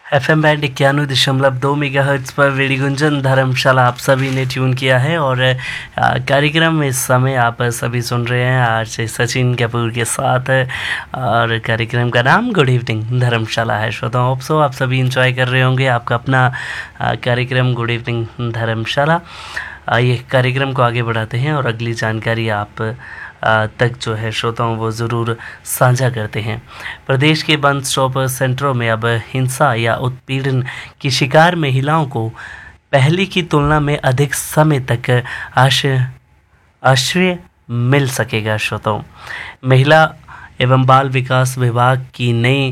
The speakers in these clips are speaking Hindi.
FM बैंड 91.2 मेगाहर्ट्ज़ पर रेडियो गुंजन धर्मशाला आप सभी ने ट्यून किया है। और कार्यक्रम इस समय आप सभी सुन रहे हैं आज सचिन कपूर के साथ। और कार्यक्रम का नाम गुड इवनिंग धर्मशाला है। श्रोताओं आप सभी इंजॉय कर रहे होंगे आपका अपना कार्यक्रम गुड इवनिंग धर्मशाला। ये कार्यक्रम को आगे बढ़ाते हैं और अगली जानकारी आप तक जो है श्रोताओं वो ज़रूर साझा करते हैं। प्रदेश के बंद स्टॉप सेंटरों में अब हिंसा या उत्पीड़न की शिकार महिलाओं को पहले की तुलना में अधिक समय तक आश्रय मिल सकेगा। श्रोताओं, महिला एवं बाल विकास विभाग की नई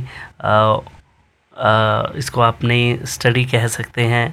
इसको आप नई स्टडी कह सकते हैं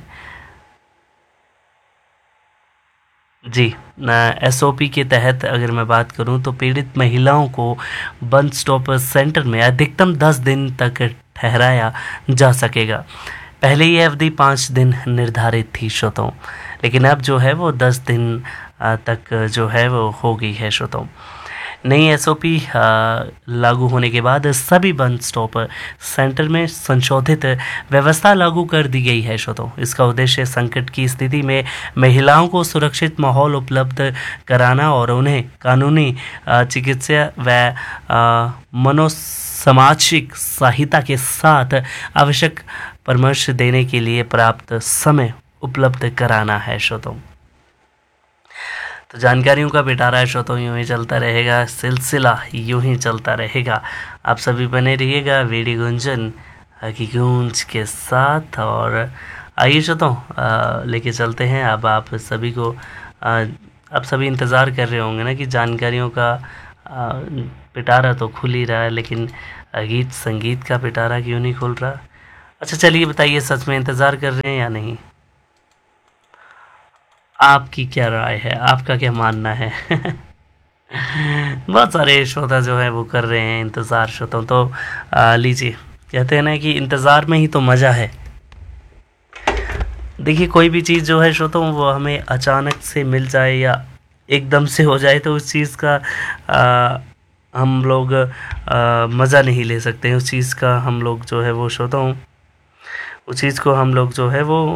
जी। SOP के तहत अगर मैं बात करूं तो पीड़ित महिलाओं को बंद स्टॉप सेंटर में अधिकतम 10 दिन तक ठहराया जा सकेगा। पहले ये अवधि 5 दिन निर्धारित थी श्रोताओं, लेकिन अब जो है वो 10 दिन तक जो है वो हो गई है श्रोताओं। नई SOP लागू होने के बाद सभी बंद स्टॉप सेंटर में संशोधित व्यवस्था लागू कर दी गई है श्रोताओं। इसका उद्देश्य संकट की स्थिति में महिलाओं को सुरक्षित माहौल उपलब्ध कराना और उन्हें कानूनी चिकित्सा व मनोसामाजिक सहायता के साथ आवश्यक परामर्श देने के लिए पर्याप्त समय उपलब्ध कराना है श्रोताओं। तो जानकारियों का पिटारा है श्रोताओं, यूँ ही चलता रहेगा, सिलसिला यूँ ही चलता रहेगा। आप सभी बने रहिएगा रेडियो गुंजन की गूंज के साथ। और आइए श्रोताओं लेके चलते हैं अब आप सभी को। आप सभी इंतज़ार कर रहे होंगे ना कि जानकारियों का पिटारा तो खुल ही रहा है, लेकिन गीत संगीत का पिटारा क्यों नहीं खुल रहा। अच्छा चलिए बताइए, सच में इंतज़ार कर रहे हैं या नहीं? आपकी क्या राय है, आपका क्या मानना है? बहुत सारे श्रोता जो है वो कर रहे हैं इंतज़ार श्रोताओं। तो लीजिए, कहते हैं ना कि इंतज़ार में ही तो मज़ा है। देखिए, कोई भी चीज़ जो है श्रोताओं वो हमें अचानक से मिल जाए या एकदम से हो जाए तो उस चीज़ का हम लोग मज़ा नहीं ले सकते हैं। उस चीज़ का हम लोग जो है वो श्रोताओं उस चीज़ को हम लोग जो है वो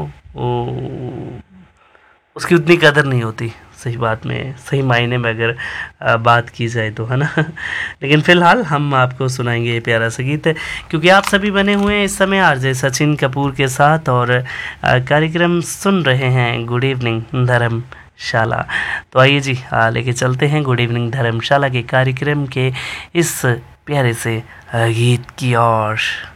उसकी उतनी कदर नहीं होती। सही बात में, सही मायने में अगर बात की जाए तो, है ना। लेकिन फ़िलहाल हम आपको सुनाएंगे ये प्यारा सा गीत, क्योंकि आप सभी बने हुए हैं इस समय आरजे सचिन कपूर के साथ और कार्यक्रम सुन रहे हैं गुड इवनिंग धर्मशाला। तो आइए जी लेके चलते हैं गुड इवनिंग धर्मशाला के कार्यक्रम के इस प्यारे से गीत की ओर।